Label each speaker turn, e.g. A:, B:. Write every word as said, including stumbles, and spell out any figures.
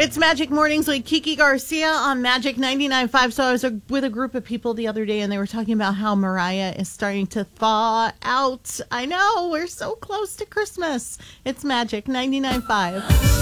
A: It's Magic Mornings with Kiki Garcia on Magic ninety-nine point five. So I was with a group of people the other day, and they were talking about how Mariah is starting to thaw out. I know, we're so close to Christmas. It's Magic ninety-nine point five.